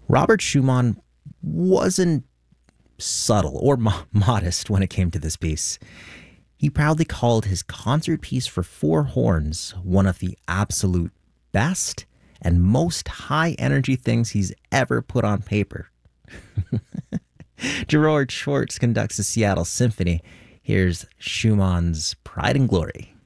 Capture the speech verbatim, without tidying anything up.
Robert Schumann wasn't subtle or mo- modest when it came to this piece. He proudly called his concert piece for four horns one of the absolute best and most high energy things he's ever put on paper. Gerard Schwartz conducts the Seattle Symphony. Here's Schumann's Pride and Glory.